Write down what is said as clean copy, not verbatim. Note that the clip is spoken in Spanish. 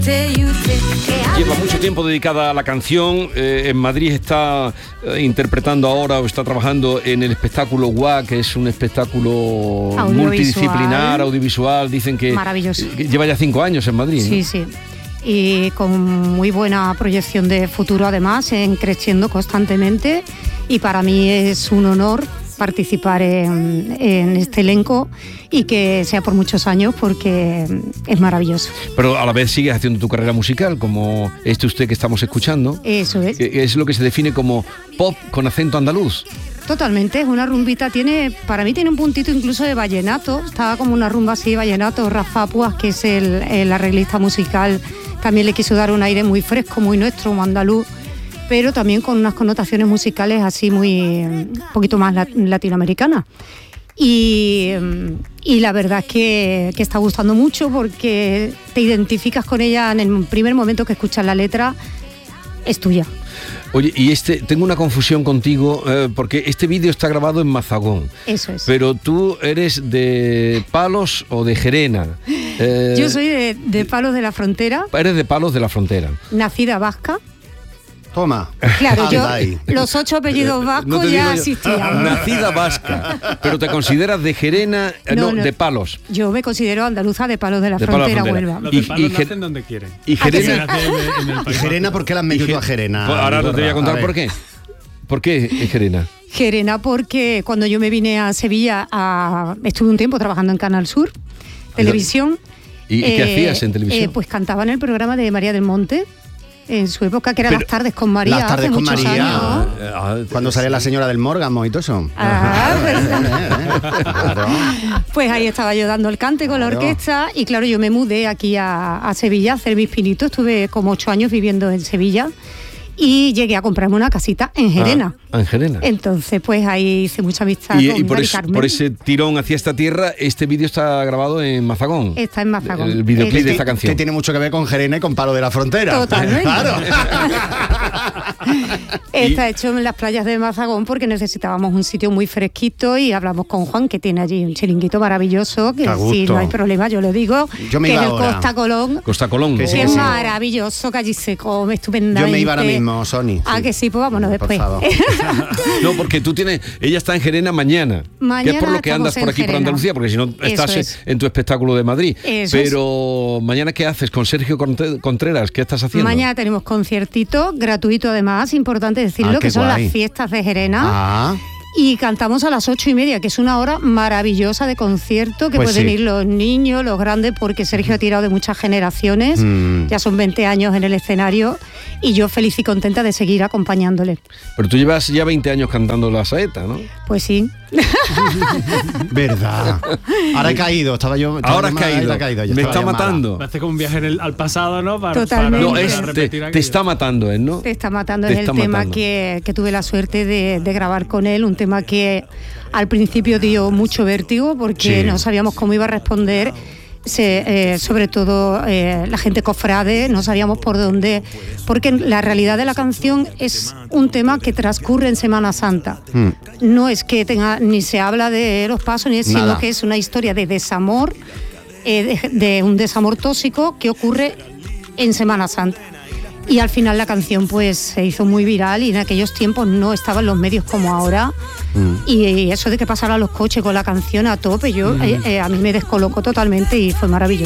Lleva mucho tiempo dedicada a la canción. En Madrid está interpretando ahora o está trabajando en el espectáculo WA, que es un espectáculo multidisciplinar, audiovisual. Dicen que maravilloso. Lleva ya 5 años en Madrid, ¿no? Sí, sí. Y con muy buena proyección de futuro, además, creciendo constantemente. Y para mí es un honor participar en este elenco y que sea por muchos años, porque es maravilloso. Pero a la vez sigues haciendo tu carrera musical, como usted que estamos escuchando. Eso es. Es lo que se define como pop con acento andaluz. Totalmente, es una rumbita, para mí tiene un puntito incluso de vallenato, estaba como una rumba así, vallenato. Rafa Puas, que es el arreglista musical, también le quiso dar un aire muy fresco, muy nuestro, muy andaluz, pero también con unas connotaciones musicales así un poquito más latinoamericanas. Y la verdad es que está gustando mucho, porque te identificas con ella en el primer momento que escuchas la letra, es tuya. Oye, y tengo una confusión contigo, porque este vídeo está grabado en Mazagón. Eso es. Pero tú eres de Palos o de Gerena. Yo soy de Palos de la Frontera. Eres de Palos de la Frontera. Nacida vasca. Toma. Claro, los 8 apellidos vascos ya existían. Nacida vasca, pero te consideras de Gerena, no, de Palos. Yo me considero andaluza de Palos de la Frontera, Huelva. Los de Palos nacen donde quieren. Y Gerena, ¿Y Gerena por qué la han metido a Gerena? Pues ahora te voy a contar por qué. ¿Por qué Gerena? Gerena porque cuando yo me vine a Sevilla, estuve un tiempo trabajando en Canal Sur, televisión. ¿Y qué hacías en televisión? Pues cantaba en el programa de María del Monte. En su época, que era Las Tardes con María. Las Tardes con María. Años. Cuando salía la señora del Mórgamo y todo eso. Pues ahí estaba yo dando el cante con la orquesta. Y claro, yo me mudé aquí a Sevilla a hacer mis pinitos. Estuve como 8 años viviendo en Sevilla. Y llegué a comprarme una casita en Gerena. En Gerena. Entonces, pues ahí hice mucha amistad y con Mari por ese tirón hacia esta tierra, este vídeo está grabado en Mazagón. Está en Mazagón. El videoclip de esta canción. Que tiene mucho que ver con Gerena y con Palo de la Frontera. Totalmente. Claro. Está hecho en las playas de Mazagón porque necesitábamos un sitio muy fresquito, y hablamos con Juan, que tiene allí un chiringuito maravilloso, que si no hay problema, yo lo digo, yo me que iba es el ahora. Costa Colón. Costa Colón. Que es maravilloso, que allí se come estupendamente. Yo me iba ahora mismo, Sony. Que sí, pues vámonos después. Por favor. No, porque ella está en Gerena mañana que es por lo que andas por aquí, por Andalucía, porque si no estás en tu espectáculo de Madrid. Pero mañana, ¿qué haces con Sergio Contreras? ¿Qué estás haciendo? Mañana tenemos conciertito gratuito, además, importante decirlo, que son guay. las fiestas de Gerena. Y cantamos a las 8:30, que es una hora maravillosa de concierto, que pues pueden ir los niños, los grandes, porque Sergio ha tirado de muchas generaciones, ya son 20 años en el escenario, y yo feliz y contenta de seguir acompañándole. Pero tú llevas ya 20 años cantando la saeta, ¿no? Pues sí. Verdad. Ahora he caído, ahora has caído. Me está matando. Me hace como un viaje al pasado, ¿no? Totalmente. No, te está matando, ¿no? Te está matando, es el tema que tuve la suerte de grabar con él, un tema que al principio dio mucho vértigo, porque no sabíamos cómo iba a responder. Sobre todo la gente cofrade, no sabíamos por dónde, porque la realidad de la canción es un tema que transcurre en Semana Santa. No es que ni se habla de los pasos, sino que es una historia de desamor, de un desamor tóxico que ocurre en Semana Santa. Y al final la canción pues se hizo muy viral, y en aquellos tiempos no estaban los medios como ahora. Y eso de que pasaran los coches con la canción a tope, a mí me descolocó totalmente y fue maravilloso.